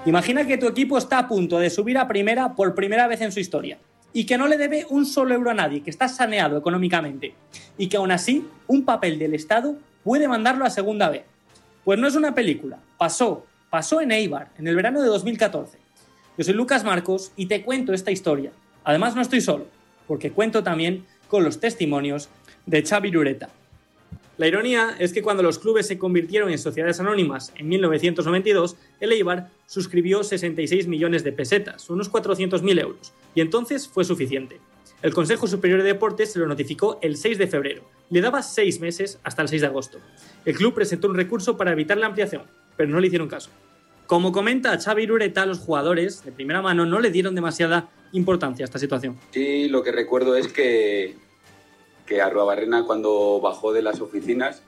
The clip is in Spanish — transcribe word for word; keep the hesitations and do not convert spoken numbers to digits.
Imagina que tu equipo está a punto de subir a primera por primera vez en su historia y que no le debe un solo euro a nadie, que está saneado económicamente y que aún así un papel del Estado puede mandarlo a segunda B. Pues no es una película, pasó, pasó en Eibar, en el verano de dos mil catorce. Yo soy Lucas Marcos y te cuento esta historia. Además no estoy solo, porque cuento también con los testimonios de Xavi Irureta. La ironía es que cuando los clubes se convirtieron en sociedades anónimas en mil novecientos noventa y dos, el Eibar suscribió sesenta y seis millones de pesetas, unos cuatrocientos mil euros, y entonces fue suficiente. El Consejo Superior de Deportes se lo notificó el seis de febrero. Le daba seis meses hasta el seis de agosto. El club presentó un recurso para evitar la ampliación, pero no le hicieron caso. Como comenta Xavi Irureta, los jugadores de primera mano no le dieron demasiada importancia a esta situación. Sí, lo que recuerdo es que, que Arruabarrena, cuando bajó de las oficinas,